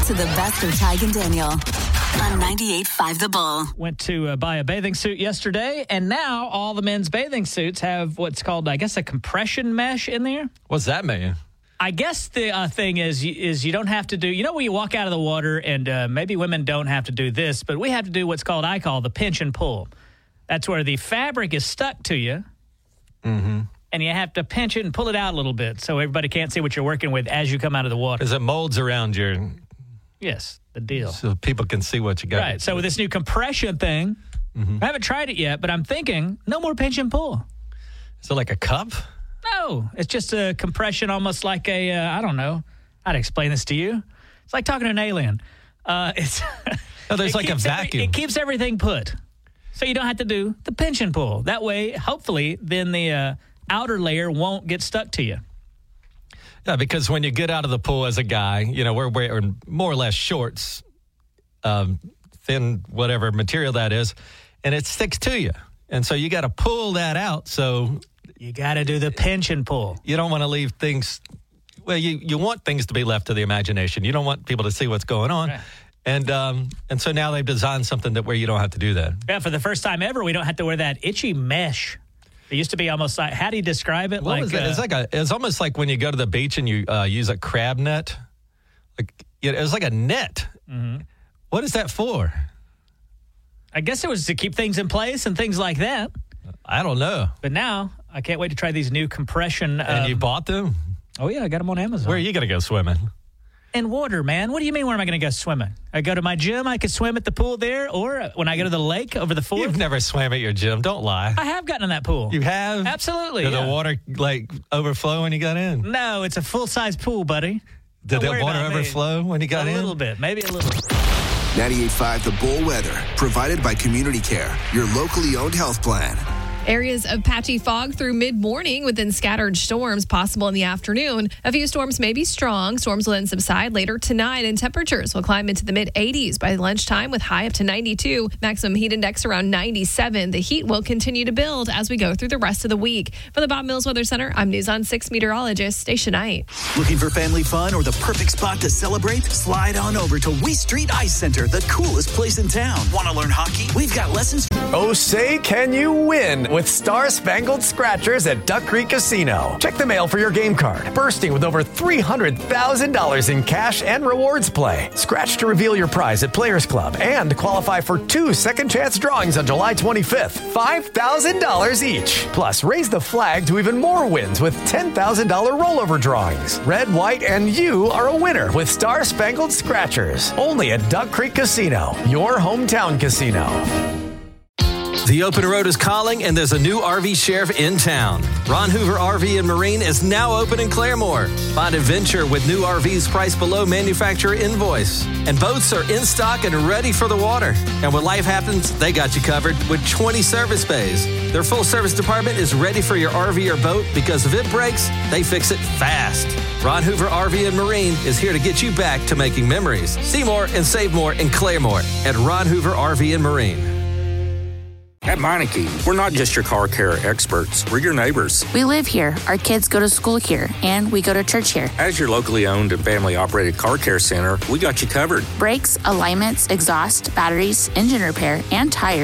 to the best of Tig and Daniel on 98.5 The Bull. Went to buy a bathing suit yesterday, and now all the men's bathing suits have what's called, I guess, a compression mesh in there. What's that mean? I guess the thing is you don't have to do, when you walk out of the water, and maybe women don't have to do this, but we have to do what's called, I call the pinch and pull. That's where the fabric is stuck to you. Mm-hmm. And you have to pinch it and pull it out a little bit so everybody can't see what you're working with as you come out of the water. Because it molds around your... Yes, the deal. So people can see what you got. Right. So with this new compression thing, I haven't tried it yet, but I'm thinking no more pinch and pull. Is it like a cup? No, it's just a compression, almost like a, I don't know how to explain this to you. It's like talking to an alien. It's there's like a vacuum. It keeps everything put. So you don't have to do the pinch and pull. That way, hopefully, then the outer layer won't get stuck to you. Yeah, because when you get out of the pool as a guy, we're wearing more or less shorts, thin whatever material that is, and it sticks to you. And so you got to pull that out. So you got to do the pinch and pull. You don't want to leave things, you want things to be left to the imagination. You don't want people to see what's going on. Right. And so now they've designed something where you don't have to do that. Yeah, for the first time ever, we don't have to wear that itchy mesh. It used to be almost like, how do you describe it? What was it? It's almost like when you go to the beach and you use a crab net. It was like a net. Mm-hmm. What is that for? I guess it was to keep things in place and things like that. I don't know. But now, I can't wait to try these new compression. And you bought them? Oh, yeah, I got them on Amazon. Where are you going to go swimming? In water, man. What do you mean, where am I going to go swimming? I go to my gym, I could swim at the pool there, or when I go to the lake over the 4th. You've never swam at your gym. Don't lie. I have gotten in that pool. You have? Absolutely. Did the water, overflow when you got in? No, it's a full-size pool, buddy. Did the water overflow when you got in? A little bit, maybe a little. 98.5 The Bull weather, provided by Community Care, your locally owned health plan. Areas of patchy fog through mid-morning with then scattered storms possible in the afternoon. A few storms may be strong. Storms will then subside later tonight, and temperatures will climb into the mid-80s by lunchtime with high up to 92. Maximum heat index around 97. The heat will continue to build as we go through the rest of the week. For the Bob Mills Weather Center, I'm News on 6 meteorologist Stacia Knight. Looking for family fun or the perfect spot to celebrate? Slide on over to Wee Street Ice Center, the coolest place in town. Want to learn hockey? We've got lessons. Oh, say can you win with Star Spangled Scratchers at Duck Creek Casino. Check the mail for your game card, bursting with over $300,000 in cash and rewards play. Scratch to reveal your prize at Players Club and qualify for 2 second chance drawings on July 25th. $5,000 each. Plus, raise the flag to even more wins with $10,000 rollover drawings. Red, white, and you are a winner with Star Spangled Scratchers. Only at Duck Creek Casino, your hometown casino. The open road is calling, and there's a new RV sheriff in town. Ron Hoover RV and Marine is now open in Claremore. Find adventure with new RVs priced below manufacturer invoice. And boats are in stock and ready for the water. And when life happens, they got you covered with 20 service bays. Their full service department is ready for your RV or boat because if it breaks, they fix it fast. Ron Hoover RV and Marine is here to get you back to making memories. See more and save more in Claremore at Ron Hoover RV and Marine. At Meineke, we're not just your car care experts, we're your neighbors. We live here, our kids go to school here, and we go to church here. As your locally owned and family-operated car care center, we got you covered. Brakes, alignments, exhaust, batteries, engine repair, and tires.